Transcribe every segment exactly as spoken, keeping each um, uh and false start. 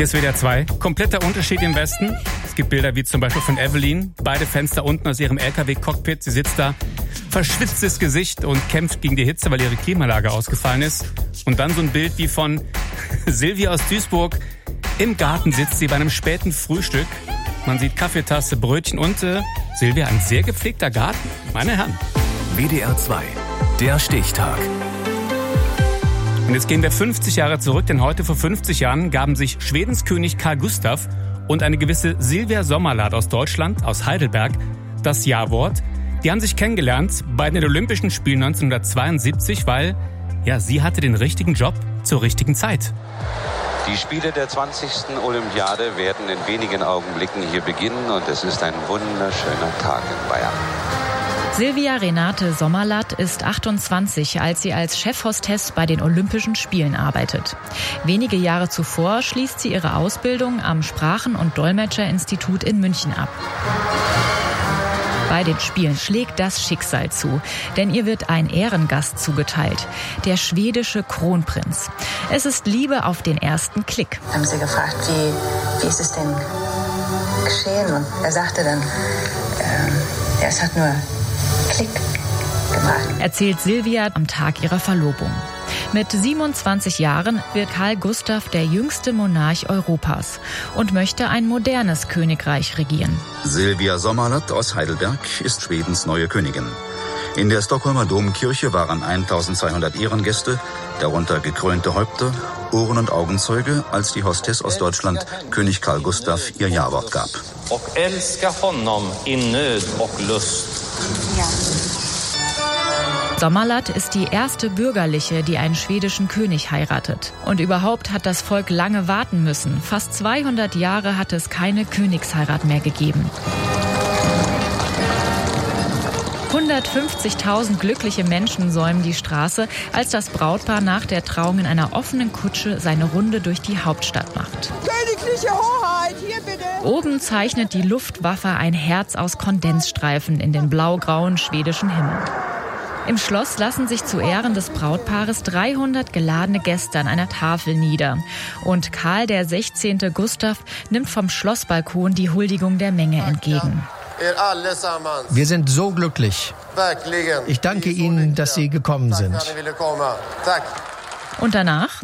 Hier ist W D R zwei. Kompletter Unterschied im Westen. Es gibt Bilder wie zum Beispiel von Evelyn. Beide Fenster unten aus ihrem L K W-Cockpit. Sie sitzt da, verschwitztes Gesicht und kämpft gegen die Hitze, weil ihre Klimaanlage ausgefallen ist. Und dann so ein Bild wie von Silvia aus Duisburg. Im Garten sitzt sie bei einem späten Frühstück. Man sieht Kaffeetasse, Brötchen und äh, Silvia, ein sehr gepflegter Garten. Meine Herren. W D R zwei, der Stichtag. Und jetzt gehen wir fünfzig Jahre zurück, denn heute vor fünfzig Jahren gaben sich Schwedens König Karl Gustav und eine gewisse Silvia Sommerlath aus Deutschland, aus Heidelberg, das Ja-Wort. Die haben sich kennengelernt bei den Olympischen Spielen neunzehnhundertzweiundsiebzig, weil ja, sie hatte den richtigen Job zur richtigen Zeit. Die Spiele der zwanzigsten Olympiade werden in wenigen Augenblicken hier beginnen und es ist ein wunderschöner Tag in Bayern. Silvia Renate Sommerlath ist achtundzwanzig, als sie als Chefhostess bei den Olympischen Spielen arbeitet. Wenige Jahre zuvor schließt sie ihre Ausbildung am Sprachen- und Dolmetscherinstitut in München ab. Bei den Spielen schlägt das Schicksal zu, denn ihr wird ein Ehrengast zugeteilt, der schwedische Kronprinz. Es ist Liebe auf den ersten Klick. Haben sie gefragt, wie, wie ist es denn geschehen? Und er sagte dann, äh, es hat nur Klick gemacht. Erzählt Silvia am Tag ihrer Verlobung. Mit siebenundzwanzig Jahren wird Karl Gustav der jüngste Monarch Europas und möchte ein modernes Königreich regieren. Silvia Sommerlath aus Heidelberg ist Schwedens neue Königin. In der Stockholmer Domkirche waren eintausendzweihundert Ehrengäste, darunter gekrönte Häupter, Ohren- und Augenzeuge, als die Hostess aus Deutschland, König Karl Gustav, ihr Ja-Wort gab. Och älska honom in Nöd och Lust. Ja. Sommerlath ist die erste Bürgerliche, die einen schwedischen König heiratet. Und überhaupt hat das Volk lange warten müssen. Fast zweihundert Jahre hat es keine Königsheirat mehr gegeben. hundertfünfzigtausend glückliche Menschen säumen die Straße, als das Brautpaar nach der Trauung in einer offenen Kutsche seine Runde durch die Hauptstadt macht. Königliche Hoheit, hier bitte! Oben zeichnet die Luftwaffe ein Herz aus Kondensstreifen in den blau-grauen schwedischen Himmel. Im Schloss lassen sich zu Ehren des Brautpaares dreihundert geladene Gäste an einer Tafel nieder. Und Karl der sechzehnte Gustav nimmt vom Schlossbalkon die Huldigung der Menge entgegen. Wir sind so glücklich. Ich danke Ihnen, dass Sie gekommen sind. Und danach?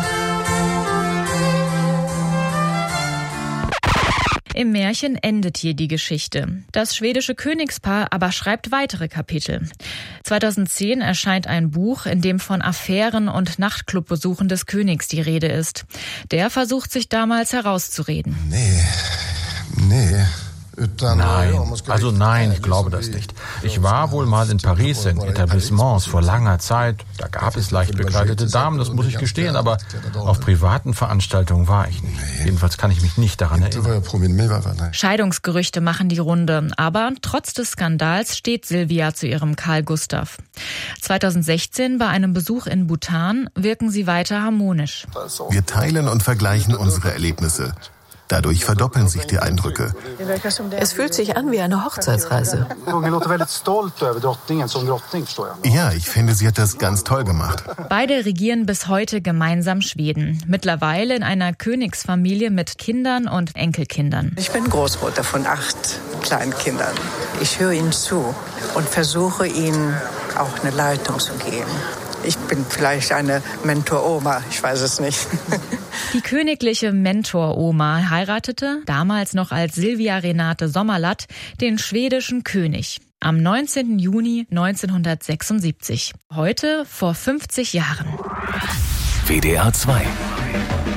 Im Märchen endet hier die Geschichte. Das schwedische Königspaar aber schreibt weitere Kapitel. zweitausendzehn erscheint ein Buch, in dem von Affären und Nachtclubbesuchen des Königs die Rede ist. Der versucht sich damals herauszureden. Nee, nee. Nein, also nein, ich glaube das nicht. Ich war wohl mal in Paris in Etablissements vor langer Zeit. Da gab es leicht bekleidete Damen, das muss ich gestehen, aber auf privaten Veranstaltungen war ich nicht. Jedenfalls kann ich mich nicht daran erinnern. Scheidungsgerüchte machen die Runde, aber trotz des Skandals steht Silvia zu ihrem Karl Gustav. zweitausendsechzehn bei einem Besuch in Bhutan wirken sie weiter harmonisch. Wir teilen und vergleichen unsere Erlebnisse. Dadurch verdoppeln sich die Eindrücke. Es fühlt sich an wie eine Hochzeitsreise. Ja, ich finde, sie hat das ganz toll gemacht. Beide regieren bis heute gemeinsam Schweden. Mittlerweile in einer Königsfamilie mit Kindern und Enkelkindern. Ich bin Großmutter von acht Kleinkindern. Ich höre ihnen zu und versuche ihnen auch eine Leitung zu geben. Ich bin vielleicht eine Mentor-Oma, ich weiß es nicht. Die königliche Mentor-Oma heiratete, damals noch als Silvia Renate Sommerlath, den schwedischen König. Am neunzehnten Juni neunzehnhundertsechsundsiebzig. Heute vor fünfzig Jahren. W D R zwei.